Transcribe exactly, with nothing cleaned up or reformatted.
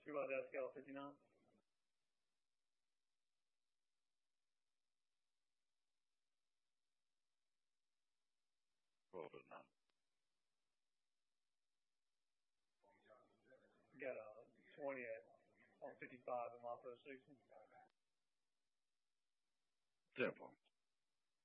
Three by that scale, fifty-nine. twelve foot nine. Got a twenty at on fifty-five in my first season. Ten points.